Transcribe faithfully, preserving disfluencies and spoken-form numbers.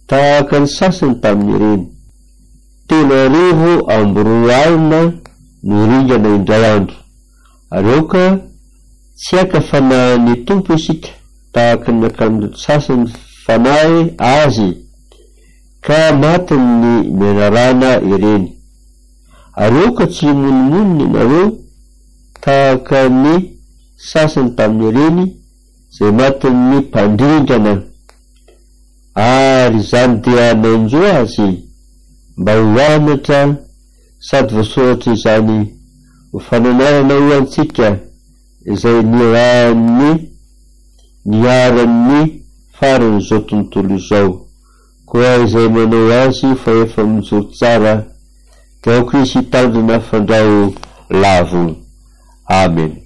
tahaka ny sasany tamin'ireny. Telo arivo amby roa alina no ringana indray andro. Areoka tsy aka fanahy tompo isika tahaka ny akalany sasany fanahy azy ka matiny ny menarana ireny. Areoka tsy monimoniny nareo tahaka ny sasany tamin'ireny zay matiny ny mpandrindrana, ary zany dia nanjo azy mba hoanatra sady voasoratra izany fananarana io antsika izay nirahan'ny niaran'ny farany zao tontolo izao, koa izay manao azy fa efa mijoro tsara. Teo Kristy hitandrina fandrao lavo. Amen.